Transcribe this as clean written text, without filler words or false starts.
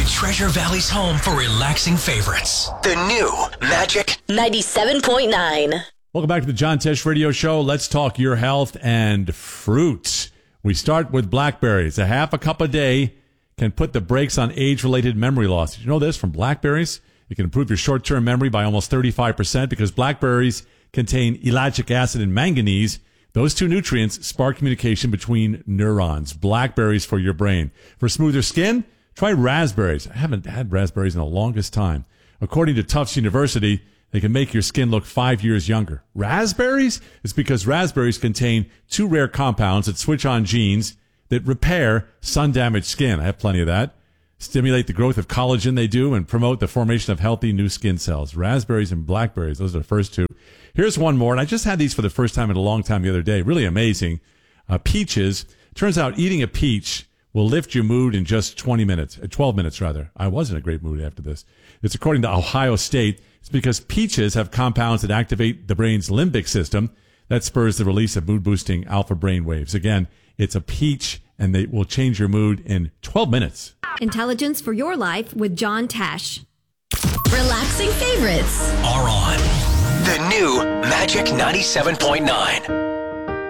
The Treasure Valley's home for relaxing favorites. The new Magic 97.9. Welcome back to the John Tesh Radio Show. Let's talk your health and fruit. We start with blackberries. A half a cup a day can put the brakes on age-related memory loss. Did you know this? From blackberries, it can improve your short-term memory by almost 35% because blackberries contain ellagic acid and manganese. Those two nutrients spark communication between neurons. Blackberries for your brain. For smoother skin, try raspberries. I haven't had raspberries in the longest time. According to Tufts University, they can make your skin look 5 years younger. Raspberries? It's because raspberries contain two rare compounds that switch on genes that repair sun-damaged skin. I have plenty of that. Stimulate the growth of collagen, they do, and promote the formation of healthy new skin cells. Raspberries and blackberries, those are the first two. Here's one more, and I just had these for the first time in a long time the other day. Really amazing. Peaches. Turns out eating a peach will lift your mood in just 12 minutes rather. I was in a great mood after this. It's according to Ohio State. It's because peaches have compounds that activate the brain's limbic system. That spurs the release of mood-boosting alpha brain waves. Again, it's a peach, and they will change your mood in 12 minutes. Intelligence for your life with John Tesh. Relaxing favorites are on. The new Magic 97.9.